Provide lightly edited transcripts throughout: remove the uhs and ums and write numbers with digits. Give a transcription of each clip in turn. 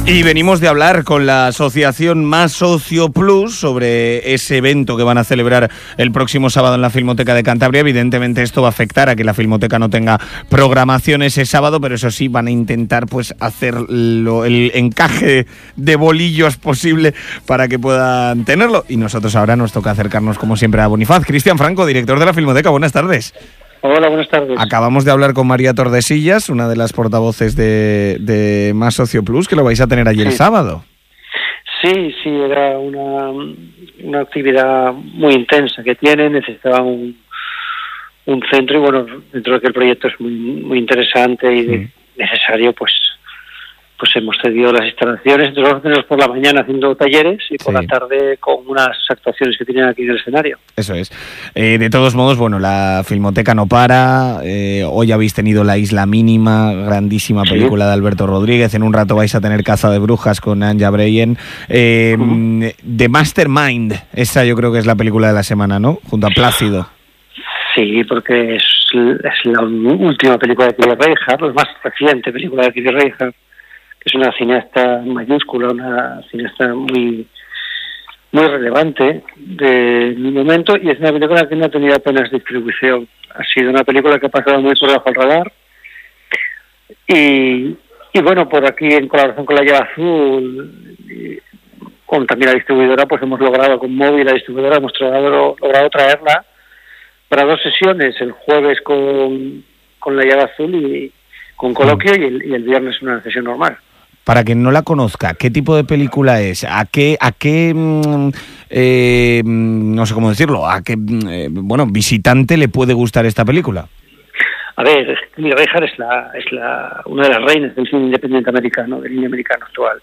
Y venimos de hablar con la asociación Más Socio Plus sobre ese evento que van a celebrar el próximo sábado en la Filmoteca de Cantabria. Evidentemente esto va a afectar a que la Filmoteca no tenga programación ese sábado, pero eso sí, van a intentar pues hacer el encaje de bolillos posible para que puedan tenerlo. Y nosotros ahora nos toca acercarnos como siempre a Bonifaz. Cristian Franco, director de la Filmoteca, buenas tardes. Hola, buenas tardes. Acabamos de hablar con María Tordesillas, una de las portavoces de Más Socio Plus, que lo vais a tener allí el sábado. Sí, era una actividad muy intensa que tienen, necesitaban un centro y bueno, dentro de que el proyecto es muy interesante y necesario, pues hemos cedido las instalaciones. Entonces vamos a tenerlos por la mañana haciendo talleres y por la tarde con unas actuaciones que tienen aquí en el escenario. Eso es. De todos modos, bueno, la Filmoteca no para. Hoy habéis tenido La Isla Mínima, grandísima película de Alberto Rodríguez. En un rato vais a tener Caza de Brujas con Anja Breyen. The Mastermind, esa yo creo que es la película de la semana, ¿no? Junto a Plácido. Sí, porque es la última película de Kiri Reijard, la más reciente película de Kiri Reijard. Es una cineasta mayúscula, una cineasta muy relevante de mi momento, y es una película que no ha tenido apenas distribución. Ha sido una película que ha pasado muy por debajo del radar. Y bueno, por aquí en colaboración con La Llave Azul, y con también la distribuidora, pues hemos logrado con Moby, la distribuidora, hemos logrado traerla para 2 sesiones, el jueves con La Llave Azul y con coloquio, y el viernes una sesión normal. Para quien no la conozca, ¿qué tipo de película es? ¿A qué no sé cómo decirlo, a qué visitante le puede gustar esta película? A ver, Kiri Reijard es una de las reinas del cine independiente americano, del cine americano actual.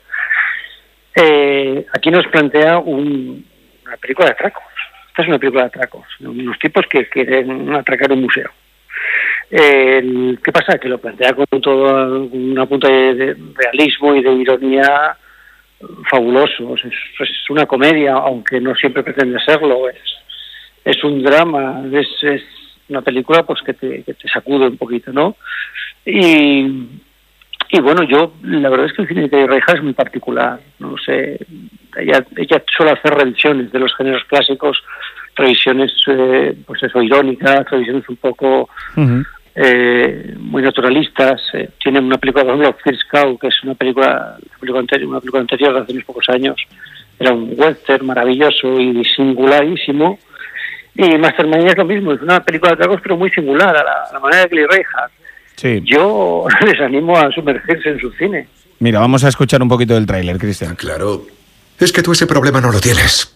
Aquí nos plantea una película de atracos. Esta es una película de atracos, unos tipos que quieren atracar un museo. ¿Qué pasa? Que lo plantea con todo una punta de realismo y de ironía fabulosos. Es una comedia, aunque no siempre pretende serlo. Es un drama, es una película pues que te sacude un poquito, ¿no? Y bueno, yo la verdad es que el cine de Kiri Reijard es muy particular. No sé, ella suele hacer revisiones de los géneros clásicos, revisiones irónicas, revisiones un poco muy naturalistas. Tiene una película, por ejemplo, First Cow, que es una película anterior de hace unos pocos años. Era un western maravilloso y singularísimo. Y Mastermind es lo mismo, es una película de atracos pero muy singular, a la manera de Kiri Reijard. Sí. Yo les animo a sumergirse en su cine. Mira, vamos a escuchar un poquito del tráiler, Cristian. Claro, es que tú ese problema no lo tienes.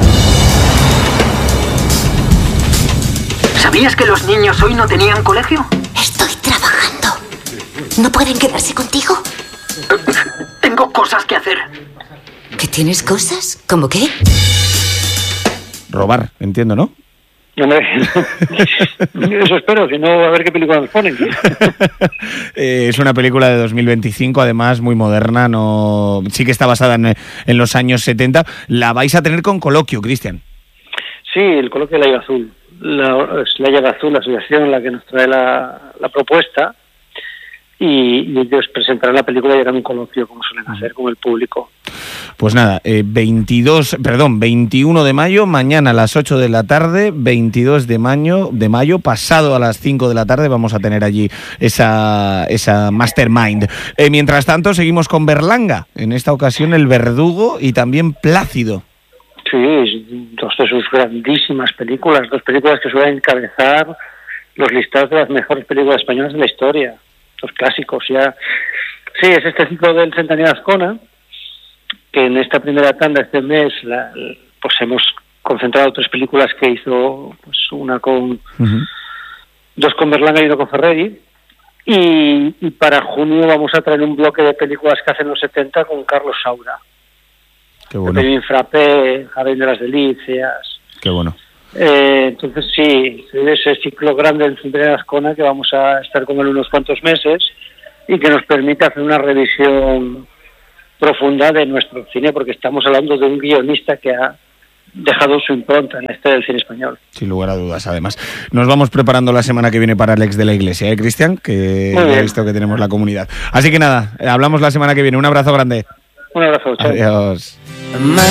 ¿Sabías que los niños hoy no tenían colegio? Estoy trabajando. ¿No pueden quedarse contigo? Tengo cosas que hacer. ¿Que tienes cosas? ¿Cómo qué? Robar, entiendo, ¿no? Eso espero, si no, a ver qué película nos ponen. Es una película de 2025, además muy moderna, sí que está basada en los años 70. La vais a tener con coloquio, Cristian. Sí, el coloquio de La Llave Azul. Es La Llave Azul, la asociación, la que nos trae la propuesta, y ellos presentarán la película y harán un coloquio, como suelen hacer, con el público. Pues nada, 21 de mayo, mañana a las 8 de la tarde, 22 de mayo, pasado a las 5 de la tarde, vamos a tener allí esa Mastermind. Mientras tanto, seguimos con Berlanga, en esta ocasión El Verdugo y también Plácido. Sí, 2 de sus grandísimas películas, 2 películas que suelen encabezar los listados de las mejores películas españolas de la historia, 2 clásicos ya. Sí, es este ciclo del Centenario de Azcona, que en esta primera tanda, este mes, pues hemos concentrado 3 películas que hizo, pues una con 2 con Berlanga y 1 con Ferreri, y para junio vamos a traer un bloque de películas que hacen los 70 con Carlos Saura. Qué bueno. Pepín Frappé, Jardín de las Delicias. Qué bueno. Entonces sí, ese ciclo grande del Centenario de Azcona, que vamos a estar con él unos cuantos meses y que nos permite hacer una revisión profunda de nuestro cine, porque estamos hablando de un guionista que ha dejado su impronta en la historia del cine español. Sin lugar a dudas, además. Nos vamos preparando la semana que viene para el ex de la Iglesia, Cristian, que ya he visto que tenemos la comunidad. Así que nada, hablamos la semana que viene. Un abrazo grande. Un abrazo, chao. Adiós.